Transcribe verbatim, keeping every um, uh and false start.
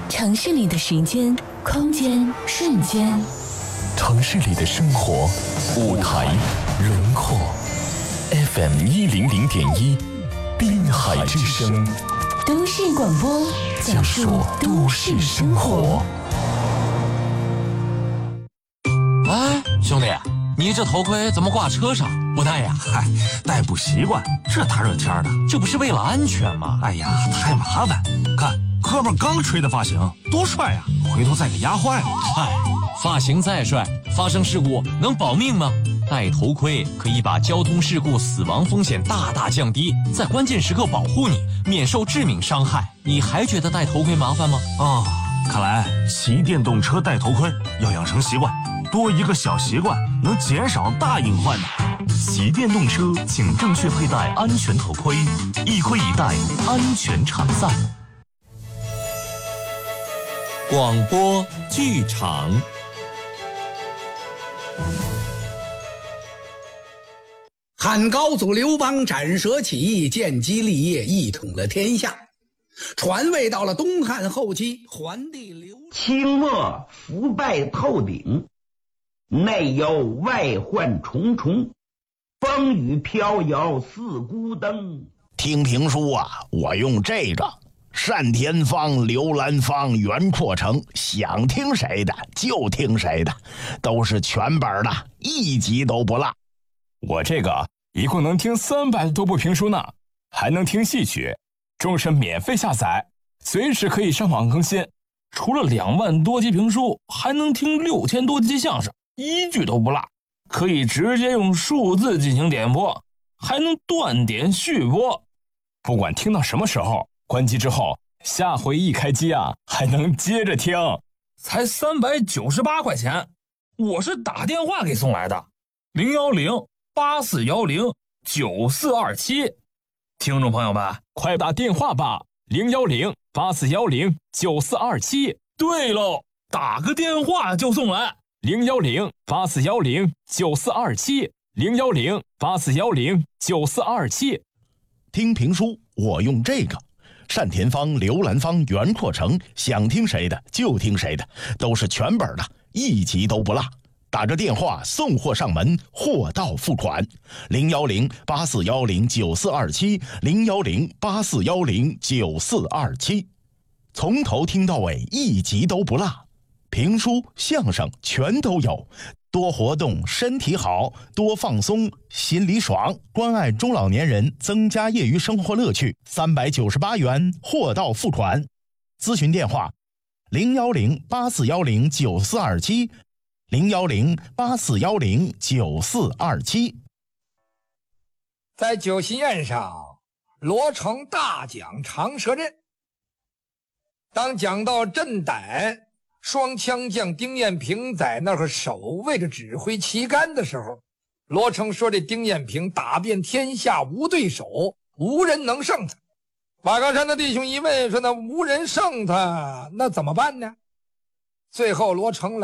城市里的时间、空间、瞬间， 城市里的生活、舞台、轮廓。F M 一零零点一，滨海之声， 都市广播，讲述都市生活。 哎，兄弟，你这头盔怎么挂车上不戴呀？ 嗨，戴不习惯，这大热天的， 这不是为了安全吗？ 哎呀，太麻烦。看哥们刚吹的发型，多帅呀！回头再给压坏了。 嗨，发型再帅，发生事故能保命吗？戴头盔可以把交通事故死亡风险大大降低，在关键时刻保护你，免受致命伤害。你还觉得戴头盔麻烦吗？ 哦，看来骑电动车戴头盔要养成习惯，多一个小习惯能减少大隐患的。 骑电动车请正确佩戴安全头盔，一盔一戴，安全常在。 广播剧场。 汉高祖刘邦斩蛇起义，建基立业，一统了天下。传位到了东汉后期，桓帝刘清末腐败透顶，内忧外患重重，风雨飘摇似孤灯。 听评书啊，我用这个单田芳、刘兰芳、袁阔成，想听谁的就听谁的，都是全本的，一集都不落。 我这个一共能听三百多部评书呢，还能听戏曲，终身免费下载，随时可以上网更新。除了两万多集评书，还能听六千多集相声，一句都不落。可以直接用数字进行点播，还能断点续播。不管听到什么时候，关机之后，下回一开机啊，还能接着听。才三百九十八块钱，我是打电话给送来的，零幺零八四幺零九四二七。听众朋友们，快打电话吧，零幺零八四幺零九四二七。对喽，打个电话就送来，零幺零八四幺零九四二七，零幺零八四幺零九四二七。 听评书，我用这个。单田芳、刘兰芳、袁阔成，想听谁的就听谁的，都是全本的，一集都不落。打着电话送货上门，货到付款，零幺零八四幺零九四二七，零幺零八四幺零九四二七，从头听到尾，一集都不落。评书、相声全都有，多活动身体好，多放松心里爽，关爱中老年人，增加业余生活乐趣。三百九十八元，货到付款。咨询电话：零幺零八四幺零九四二七，零幺零八四幺零九四二七。 在酒席宴上，罗成大讲长蛇阵。当讲到镇逮双枪将丁彦平在那儿守卫着指挥旗杆的时候，罗成说这丁彦平打遍天下无对手，无人能胜他。马高山的弟兄一问说，那无人胜他那怎么办呢？最后罗成来